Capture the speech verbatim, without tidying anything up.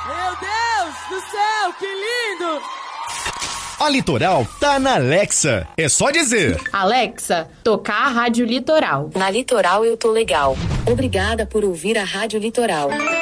Meu Deus do céu, que lindo! A Litoral tá na Alexa. É só dizer: Alexa, tocar a Rádio Litoral. Na Litoral eu tô legal. Obrigada por ouvir a Rádio Litoral.